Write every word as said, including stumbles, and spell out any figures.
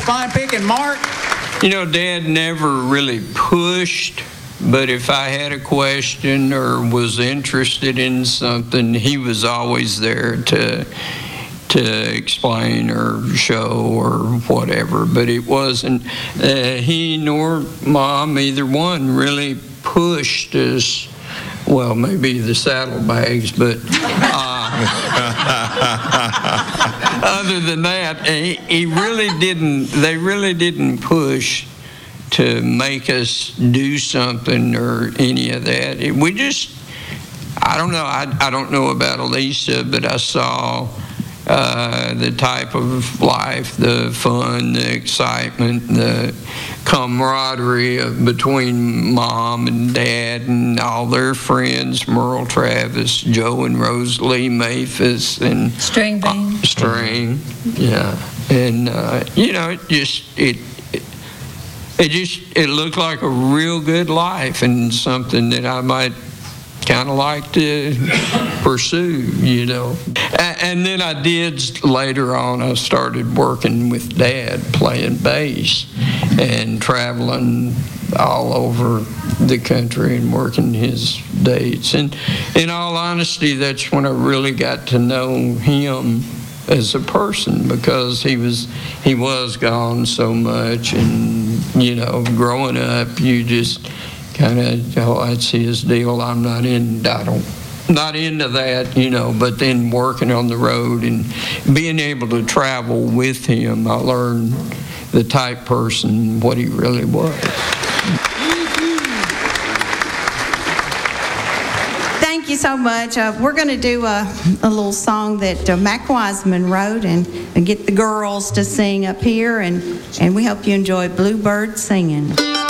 fine picking. Mark? You know, Dad never really pushed, but if I had a question or was interested in something, he was always there to to explain or show or whatever. But it wasn't, uh, he nor Mom, either one, really pushed us. Well, maybe the saddlebags, but uh, other than that, he, he really didn't, they really didn't push to make us do something or any of that. It, we just, I don't know, I, I don't know about Elisa, but I saw uh, the type of life, the fun, the excitement, the camaraderie of, between Mom and Dad and all their friends, Merle Travis, Joe and Rosalie Maphis, and String Bean. Uh, string, yeah. And, uh, you know, it just, it, it, it just, it looked like a real good life and something that I might kind of like to pursue, you know. And, and then I did, later on, I started working with Dad, playing bass and traveling all over the country and working his dates. And in all honesty, that's when I really got to know him as a person, because he was he was gone so much. And, you know, growing up, you just kind of, oh, that's his deal. I'm not in, I don't, not into that, you know. But then working on the road and being able to travel with him, I learned the type person, what he really was. Thank you so much. Uh, we're going to do a, a little song that uh, Mac Wiseman wrote and, and get the girls to sing up here, and, and we hope you enjoy Bluebird Singing.